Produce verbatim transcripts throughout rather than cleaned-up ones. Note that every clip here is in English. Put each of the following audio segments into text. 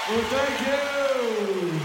Well, thank you.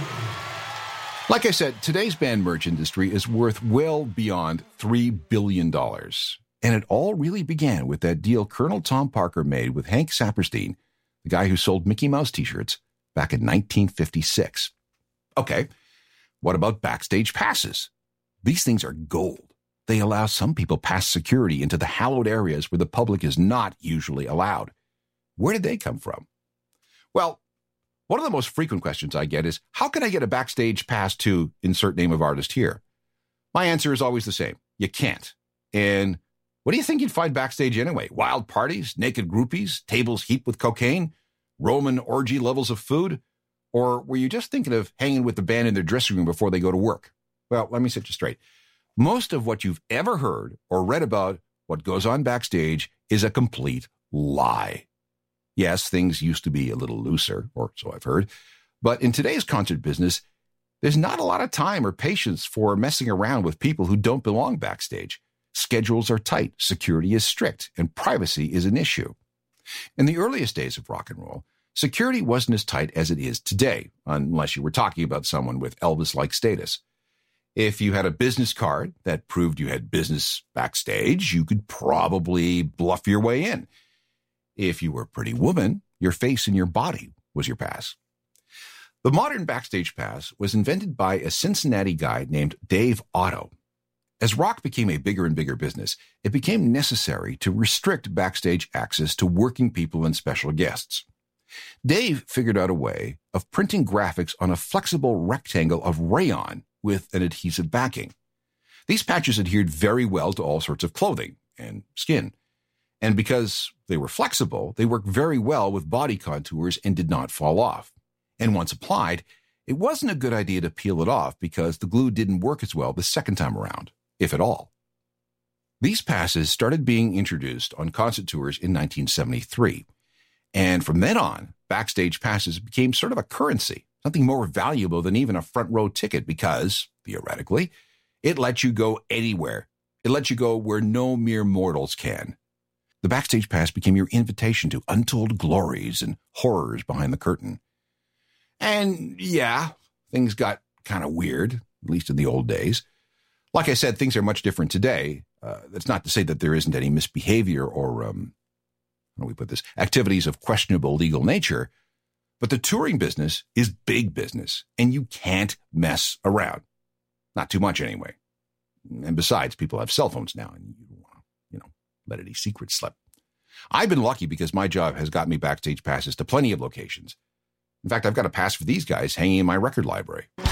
Like I said, today's band merch industry is worth well beyond three billion dollars. And it all really began with that deal Colonel Tom Parker made with Hank Saperstein, the guy who sold Mickey Mouse t-shirts, back in nineteen fifty-six. Okay, what about backstage passes? These things are gold. They allow some people past security into the hallowed areas where the public is not usually allowed. Where did they come from? Well, one of the most frequent questions I get is, how can I get a backstage pass to insert name of artist here? My answer is always the same. You can't. And what do you think you'd find backstage anyway? Wild parties, naked groupies, tables heaped with cocaine, Roman orgy levels of food? Or were you just thinking of hanging with the band in their dressing room before they go to work? Well, let me set you straight. Most of what you've ever heard or read about what goes on backstage is a complete lie. Yes, things used to be a little looser, or so I've heard. But in today's concert business, there's not a lot of time or patience for messing around with people who don't belong backstage. Schedules are tight, security is strict, and privacy is an issue. In the earliest days of rock and roll, security wasn't as tight as it is today, unless you were talking about someone with Elvis-like status. If you had a business card that proved you had business backstage, you could probably bluff your way in. If you were a pretty woman, your face and your body was your pass. The modern backstage pass was invented by a Cincinnati guy named Dave Otto. As rock became a bigger and bigger business, it became necessary to restrict backstage access to working people and special guests. Dave figured out a way of printing graphics on a flexible rectangle of rayon with an adhesive backing. These patches adhered very well to all sorts of clothing and skin. And because they were flexible, they worked very well with body contours and did not fall off. And once applied, it wasn't a good idea to peel it off because the glue didn't work as well the second time around, if at all. These passes started being introduced on concert tours in nineteen seventy-three. And from then on, backstage passes became sort of a currency, something more valuable than even a front row ticket because, theoretically, it lets you go anywhere. It lets you go where no mere mortals can. The backstage pass became your invitation to untold glories and horrors behind the curtain. And yeah, things got kind of weird, at least in the old days. Like I said, things are much different today. Uh, that's not to say that there isn't any misbehavior or, um, how do we put this, activities of questionable legal nature. But the touring business is big business, and you can't mess around. Not too much anyway. And besides, people have cell phones now, and you don't want to, you know, let any secrets slip. I've been lucky because my job has got me backstage passes to plenty of locations. In fact, I've got a pass for these guys hanging in my record library.